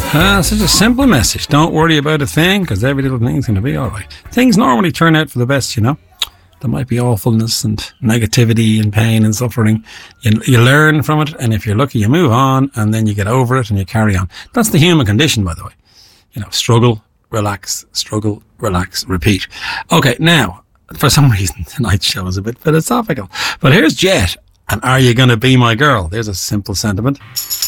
Such a simple message. Don't worry about a thing, because every little thing's going to be all right. Things normally turn out for the best, you know. There might be awfulness and negativity and pain and suffering. You learn from it, and if you're lucky, you move on, and then you get over it and you carry on. That's the human condition, by the way. You know, struggle, relax, repeat. Okay, now, for some reason, tonight's show is a bit philosophical. But here's Jet, and Are You Gonna Be My Girl? There's a simple sentiment.